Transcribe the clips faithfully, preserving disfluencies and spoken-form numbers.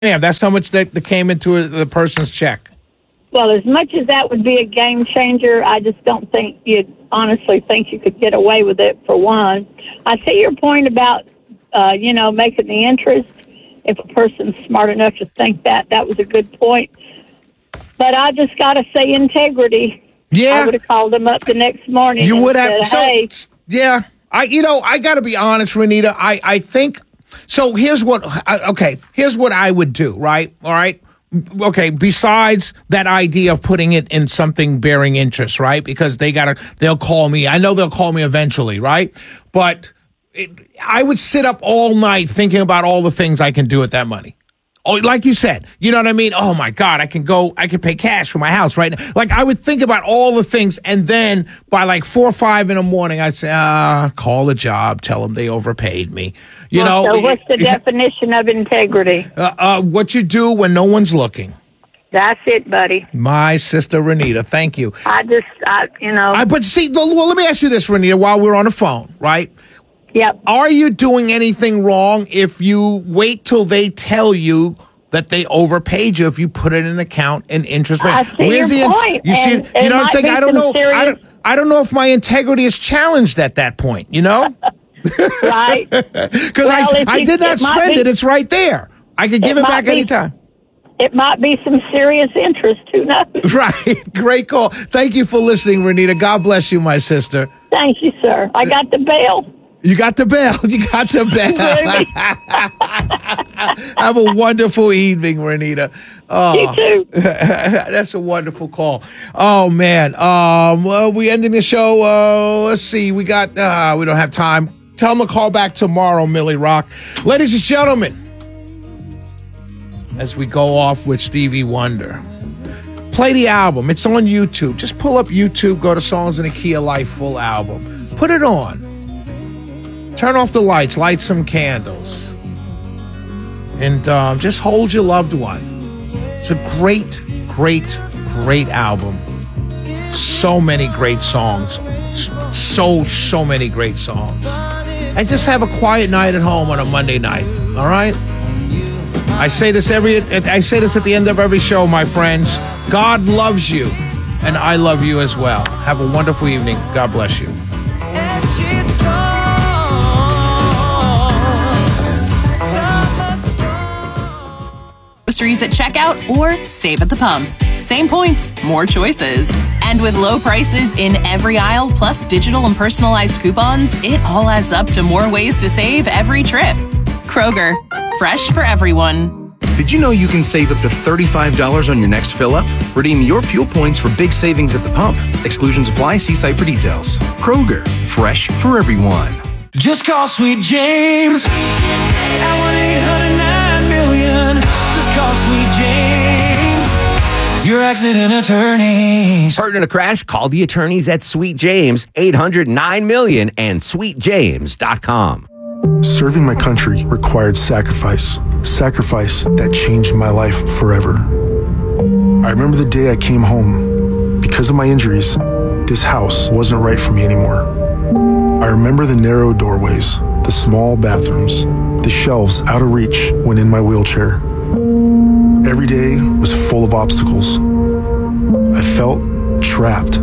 Yeah, that's how much that, that came into a, the person's check. Well, as much as that would be a game changer, I just don't think you'd honestly think you could get away with it, for one. I see your point about, uh, you know, making the interest. If a person's smart enough to think that, that was a good point. But I just got to say integrity. Yeah. I would have called them up the next morning. You and would have. said, hey. So, yeah. I, you know, I got to be honest, Renita. I, I think, so here's what, okay, here's what I would do, right? All right. Okay, besides that idea of putting it in something bearing interest, right? Because they gotta, they'll call me. I know they'll call me eventually, right? But it, I would sit up all night thinking about all the things I can do with that money. Oh, like you said, you know what I mean? Oh my God, I can go, I can pay cash for my house right now. Like I would think about all the things, and then by like four or five in the morning, I'd say, ah, call the job, tell them they overpaid me. You well, know, so what's the definition of integrity? Uh, uh, what you do when no one's looking. That's it, buddy. My sister Renita, thank you. I just, I, you know. I, but see, well, let me ask you this, Renita, while we're on the phone, right? Yep. Are you doing anything wrong if you wait till they tell you that they overpaid you if you put it in an account and interest rate? I see Where's your the point. You see, and you know what I'm saying? I don't know. Serious... I don't. I don't know if my integrity is challenged at that point. You know, right? Because well, I, I you, did not it spend be, it. It's right there. I could give it, it back be, anytime. It might be some serious interest. Who knows? Right. Great call. Thank you for listening, Renita. God bless you, my sister. Thank you, sir. I got the bail. You got the bell. You got the bell. Have a wonderful evening, Renita. Oh, you too. That's a wonderful call. Oh, man. Um, well, we ending the show. Uh, let's see. We got, uh, we don't have time. Tell them to call back tomorrow, Millie Rock. Ladies and gentlemen, as we go off with Stevie Wonder, play the album. It's on YouTube. Just pull up YouTube, go to Songs in the Key of Life full album. Put it on. Turn off the lights, light some candles, and um, just hold your loved one. It's a great, great, great album. So many great songs. So, so many great songs. And just have a quiet night at home on a Monday night, all right? I say this every, I say this at the end of every show, my friends. God loves you, and I love you as well. Have a wonderful evening. God bless you. Groceries at checkout or save at the pump. Same points, more choices. And with low prices in every aisle, plus digital and personalized coupons, it all adds up to more ways to save every trip. Kroger, fresh for everyone. Did you know you can save up to thirty-five dollars on your next fill-up? Redeem your fuel points for big savings at the pump. Exclusions apply. See site for details. Kroger, fresh for everyone. Just call Sweet James at one eight hundred nine million. Call Sweet James, your accident attorneys. Hurt in a crash? Call the attorneys at Sweet James, eight hundred nine million and sweet james dot com. Serving my country required sacrifice, sacrifice that changed my life forever. I remember the day I came home. Because of my injuries, this house wasn't right for me anymore. I remember the narrow doorways, the small bathrooms, the shelves out of reach when in my wheelchair. Every day was full of obstacles. I felt trapped.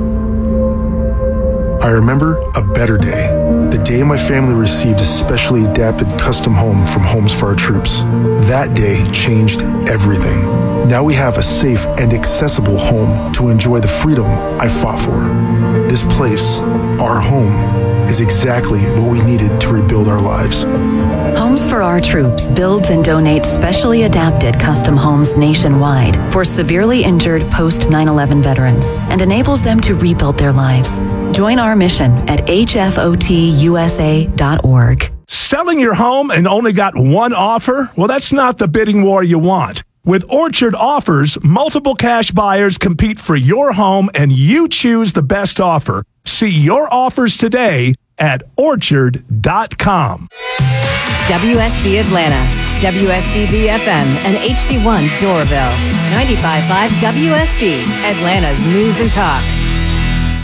I remember a better day, the day my family received a specially adapted custom home from Homes for Our Troops. That day changed everything. Now we have a safe and accessible home to enjoy the freedom I fought for. This place, our home, is exactly what we needed to rebuild our lives. Homes for Our Troops builds and donates specially adapted custom homes nationwide for severely injured post nine eleven veterans and enables them to rebuild their lives. Join our mission at H F O T U S A dot org. Selling your home and only got one offer? Well, that's not the bidding war you want. With Orchard Offers, multiple cash buyers compete for your home and you choose the best offer. See your offers today at orchard dot com. W S B Atlanta, W S B B F M, and H D one Doraville. ninety-five point five W S B, Atlanta's News and Talk.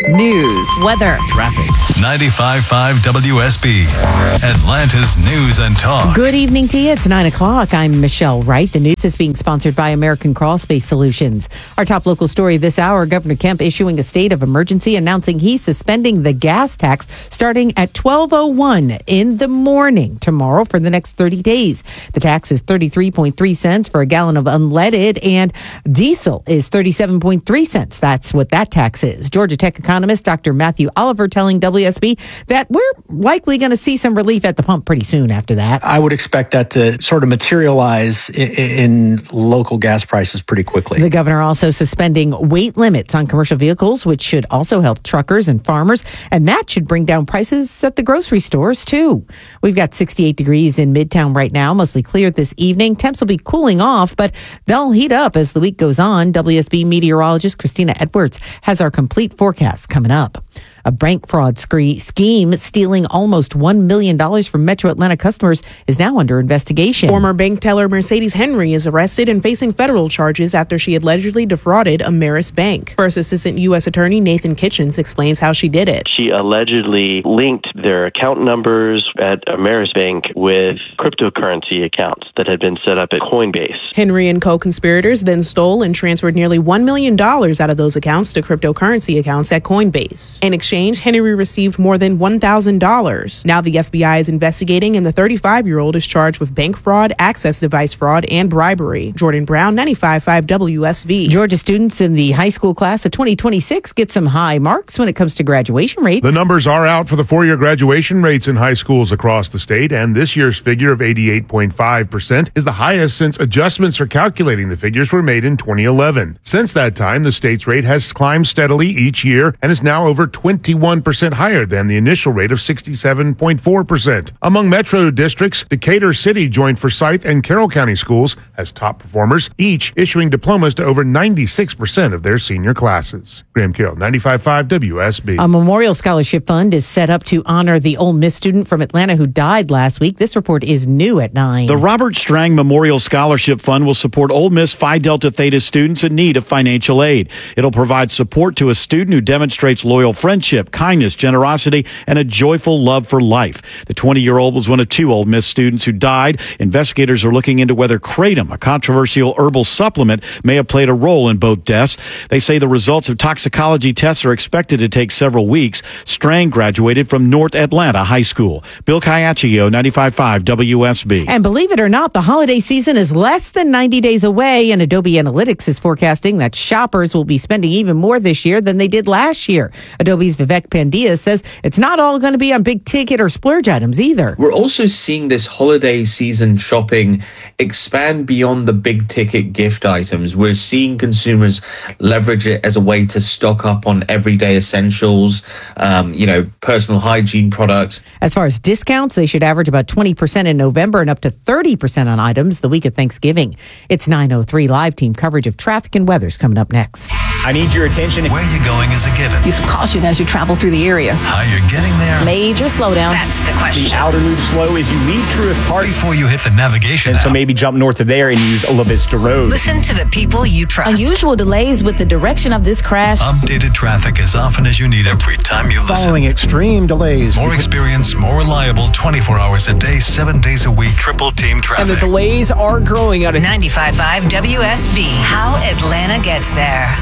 news, weather, Traffic. ninety-five point five W S B, Atlanta's News and Talk. Good evening to you. It's nine o'clock. I'm Michelle Wright. The news is being sponsored by American Crawl Space Solutions. Our top local story this hour, Governor Kemp issuing a state of emergency, announcing he's suspending the gas tax starting at twelve oh one in the morning tomorrow for the next thirty days. The tax is thirty-three point three cents for a gallon of unleaded, and diesel is thirty-seven point three cents. That's what that tax is. Georgia Tech economist Doctor Matthew Oliver telling W S B that we're likely going to see some relief at the pump pretty soon after that. I would expect that to sort of materialize in, in local gas prices pretty quickly. The governor also suspending weight limits on commercial vehicles, which should also help truckers and farmers, and that should bring down prices at the grocery stores too. We've got sixty-eight degrees in Midtown right now, mostly clear this evening. Temps will be cooling off, but they'll heat up as the week goes on. W S B meteorologist Christina Edwards has our complete forecast coming up. A bank fraud scheme stealing almost one million dollars from Metro Atlanta customers is now under investigation. Former bank teller Mercedes Henry is arrested and facing federal charges after she allegedly defrauded Ameris Bank. First Assistant U S Attorney Nathan Kitchens explains how she did it. She allegedly linked their account numbers at Ameris Bank with cryptocurrency accounts that had been set up at Coinbase. Henry and co-conspirators then stole and transferred nearly one million dollars out of those accounts to cryptocurrency accounts at Coinbase. In exchange, Henry received more than one thousand dollars. Now the F B I is investigating, and the thirty-five-year-old is charged with bank fraud, access device fraud, and bribery. Jordan Brown, ninety-five point five W S B. Georgia students in the high school class of twenty twenty-six get some high marks when it comes to graduation rates. The numbers are out for the four-year graduation rates in high schools across the state, and this year's figure of eighty-eight point five percent is the highest since adjustments for calculating the figures were made in twenty eleven. Since that time, the state's rate has climbed steadily each year and is now over twenty-one percent higher than the initial rate of sixty-seven point four percent. Among metro districts, Decatur City joined Forsyth and Carroll County schools as top performers, each issuing diplomas to over ninety-six percent of their senior classes. Graham Carroll, ninety-five point five W S B. A memorial scholarship fund is set up to honor the Ole Miss student from Atlanta who died last week. This report is new at nine. The Robert Strang Memorial Scholarship Fund will support Ole Miss Phi Delta Theta students in need of financial aid. It'll provide support to a student who demonstrates loyal friendship, kindness, generosity, and a joyful love for life. The twenty-year-old was one of two Ole Miss students who died. Investigators are looking into whether kratom, a controversial herbal supplement, may have played a role in both deaths. They say the results of toxicology tests are expected to take several weeks. Strang graduated from North Atlanta High School. Bill Caiaccio, ninety-five point five W S B. And believe it or not, the holiday season is less than ninety days away, and Adobe Analytics is forecasting that shoppers will be spending even more this year than they did last year. Adobe's Vivek Pandya says it's not all going to be on big ticket or splurge items either. We're also seeing this holiday season shopping expand beyond the big ticket gift items. We're seeing consumers leverage it as a way to stock up on everyday essentials, um, you know, personal hygiene products. As far as discounts, they should average about twenty percent in November and up to thirty percent on items the week of Thanksgiving. It's nine oh three live team coverage of traffic and weather's coming up next. I need your attention. Where you going is a given. Use caution as you travel through the area. How you're getting there. Major slowdown. That's the question. The outer loop slow as you leave Truist Park. Before you hit the navigation And app. so maybe jump north of there and use Ola Vista Road. Listen to the people you trust. Unusual delays with the direction of this crash. Updated traffic as often as you need every time you listen. Following extreme delays. More experience, more reliable, twenty-four hours a day, seven days a week, triple team traffic. And the delays are growing out of ninety-five point five W S B. How Atlanta gets there.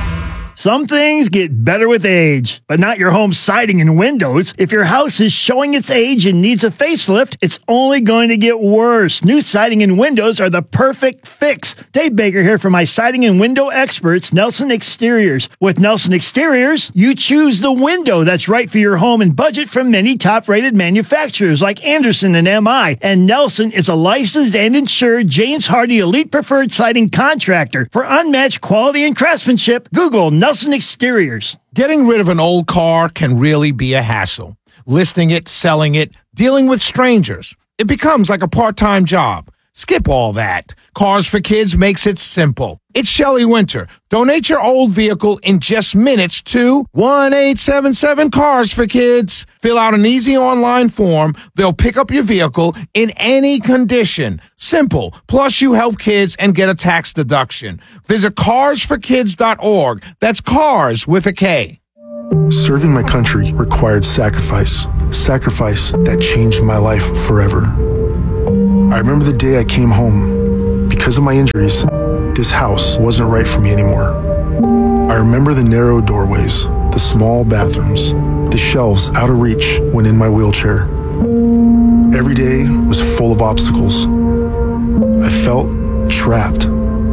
Some things get better with age, but not your home siding and windows. If your house is showing its age and needs a facelift, it's only going to get worse. New siding and windows are the perfect fix. Dave Baker here for my siding and window experts, Nelson Exteriors. With Nelson Exteriors, you choose the window that's right for your home and budget from many top-rated manufacturers like Anderson and M I. And Nelson is a licensed and insured James Hardy Elite Preferred Siding contractor. For unmatched quality and craftsmanship, Google Nelson Exteriors. Getting rid of an old car can really be a hassle. Listing it, selling it, dealing with strangers. It becomes like a part-time job. Skip all that. Cars for Kids makes it simple. It's Shelley Winter. Donate your old vehicle in just minutes to one eight seven seven Cars for Kids. Fill out an easy online form. They'll pick up your vehicle in any condition. Simple. Plus, you help kids and get a tax deduction. Visit cars for kids dot org. That's cars with a K. Serving my country required sacrifice, sacrifice that changed my life forever. I remember the day I came home. Because of my injuries, this house wasn't right for me anymore. I remember the narrow doorways, the small bathrooms, the shelves out of reach when in my wheelchair. Every day was full of obstacles. I felt trapped.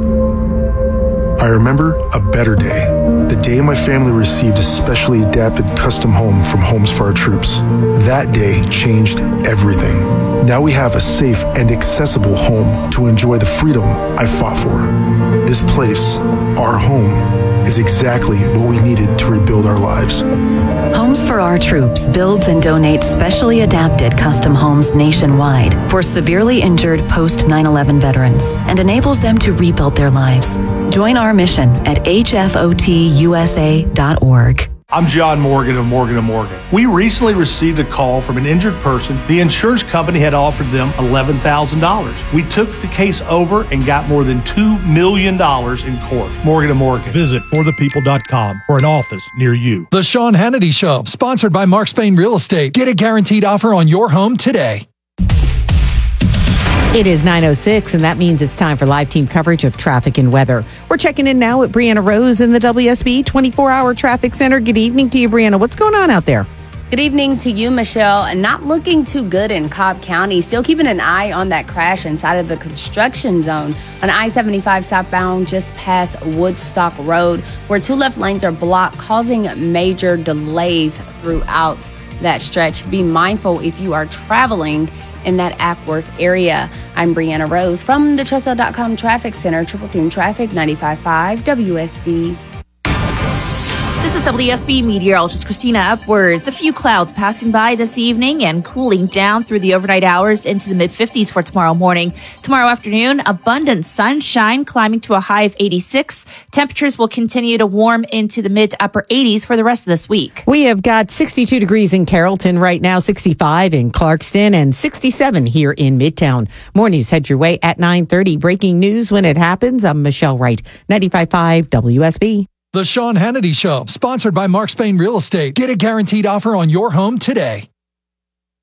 I remember a better day, the day my family received a specially adapted custom home from Homes for Our Troops. That day changed everything. Now we have a safe and accessible home to enjoy the freedom I fought for. This place, our home, is exactly what we needed to rebuild our lives. Homes for Our Troops builds and donates specially adapted custom homes nationwide for severely injured post nine eleven veterans and enables them to rebuild their lives. Join our mission at H F O T U S A dot org. I'm John Morgan of Morgan and Morgan. We recently received a call from an injured person. The insurance company had offered them eleven thousand dollars. We took the case over and got more than two million dollars in court. Morgan and Morgan. Visit for the people dot com for an office near you. The Sean Hannity Show, sponsored by Mark Spain Real Estate. Get a guaranteed offer on your home today. It is nine oh six, and that means it's time for live team coverage of traffic and weather. We're checking in now with Brianna Rose in the W S B twenty-four hour Traffic Center. Good evening to you, Brianna. What's going on out there? Good evening to you, Michelle. And not looking too good in Cobb County. Still keeping an eye on that crash inside of the construction zone on I seventy-five southbound just past Woodstock Road, where two left lanes are blocked, causing major delays throughout that stretch. Be mindful if you are traveling in that Ackworth area. I'm Brianna Rose from the Trussell dot com Traffic Center, Triple Team Traffic, ninety-five point five W S B. This is W S B meteorologist Christina Upwards. A few clouds passing by this evening and cooling down through the overnight hours into the mid-fifties for tomorrow morning. Tomorrow afternoon, abundant sunshine climbing to a high of eighty-six. Temperatures will continue to warm into the mid to upper eighties for the rest of this week. We have got sixty-two degrees in Carrollton right now, sixty-five in Clarkston, and sixty-seven here in Midtown. More news head your way at nine thirty. Breaking news when it happens. I'm Michelle Wright, ninety-five point five W S B. The Sean Hannity Show, sponsored by Mark Spain Real Estate. Get a guaranteed offer on your home today.